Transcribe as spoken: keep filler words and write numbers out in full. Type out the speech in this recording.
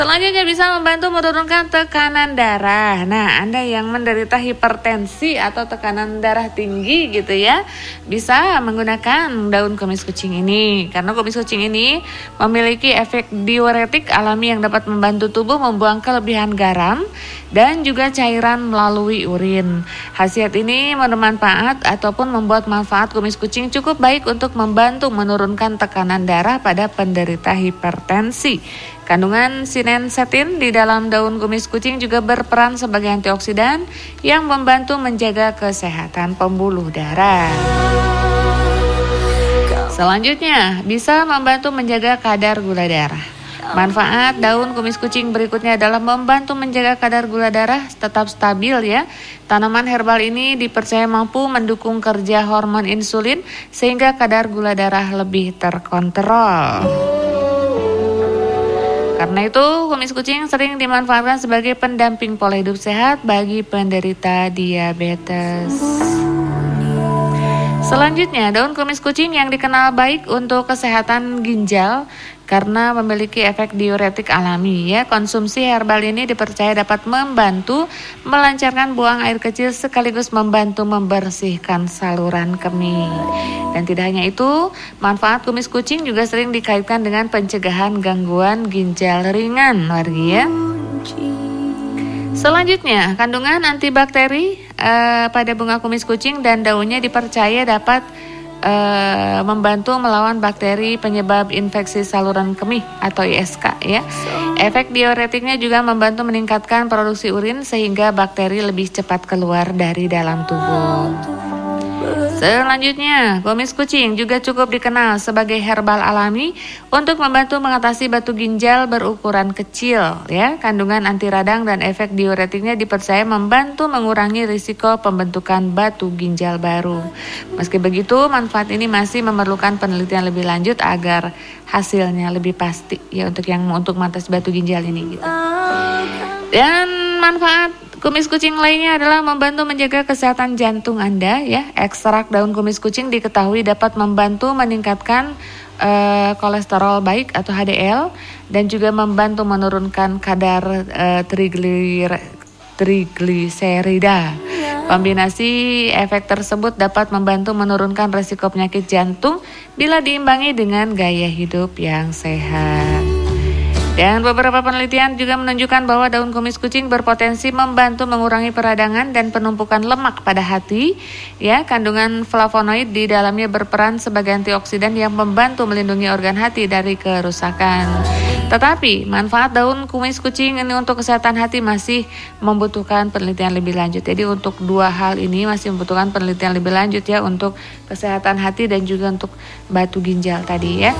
Selanjutnya bisa membantu menurunkan tekanan darah. Nah, Anda yang menderita hipertensi atau tekanan darah tinggi gitu ya, bisa menggunakan daun kumis kucing ini. Karena kumis kucing ini memiliki efek diuretik alami yang dapat membantu tubuh membuang kelebihan garam dan juga cairan melalui urin. Khasiat ini bermanfaat ataupun membuat manfaat kumis kucing cukup baik untuk membantu menurunkan tekanan darah pada penderita hipertensi. Kandungan sinensetin di dalam daun kumis kucing juga berperan sebagai antioksidan yang membantu menjaga kesehatan pembuluh darah. Selanjutnya, bisa membantu menjaga kadar gula darah. Manfaat daun kumis kucing berikutnya adalah membantu menjaga kadar gula darah tetap stabil ya. Tanaman herbal ini dipercaya mampu mendukung kerja hormon insulin sehingga kadar gula darah lebih terkontrol. Karena itu, kumis kucing sering dimanfaatkan sebagai pendamping pola hidup sehat bagi penderita diabetes. Selanjutnya, daun kumis kucing yang dikenal baik untuk kesehatan ginjal karena memiliki efek diuretik alami ya. Konsumsi herbal ini dipercaya dapat membantu melancarkan buang air kecil sekaligus membantu membersihkan saluran kemih. Dan tidak hanya itu, manfaat kumis kucing juga sering dikaitkan dengan pencegahan gangguan ginjal ringan, wargi ya. Selanjutnya, kandungan antibakteri eh, pada bunga kumis kucing dan daunnya dipercaya dapat Uh, membantu melawan bakteri penyebab infeksi saluran kemih atau I S K ya. Efek diuretiknya juga membantu meningkatkan produksi urin sehingga bakteri lebih cepat keluar dari dalam tubuh. Selanjutnya, kumis kucing juga cukup dikenal sebagai herbal alami untuk membantu mengatasi batu ginjal berukuran kecil ya. Kandungan anti radang dan efek diuretiknya dipercaya membantu mengurangi risiko pembentukan batu ginjal baru. Meski begitu, manfaat ini masih memerlukan penelitian lebih lanjut agar hasilnya lebih pasti ya untuk yang untuk mengatasi batu ginjal ini gitu. Dan manfaat kumis kucing lainnya adalah membantu menjaga kesehatan jantung Anda ya. Ekstrak daun kumis kucing diketahui dapat membantu meningkatkan uh, kolesterol baik atau H D L dan juga membantu menurunkan kadar uh, triglir, trigliserida. Kombinasi efek tersebut dapat membantu menurunkan risiko penyakit jantung bila diimbangi dengan gaya hidup yang sehat. Dan beberapa penelitian juga menunjukkan bahwa daun kumis kucing berpotensi membantu mengurangi peradangan dan penumpukan lemak pada hati. Ya, kandungan flavonoid di dalamnya berperan sebagai antioksidan yang membantu melindungi organ hati dari kerusakan. Tetapi manfaat daun kumis kucing ini untuk kesehatan hati masih membutuhkan penelitian lebih lanjut. Jadi untuk dua hal ini masih membutuhkan penelitian lebih lanjut ya untuk kesehatan hati dan juga untuk batu ginjal tadi ya.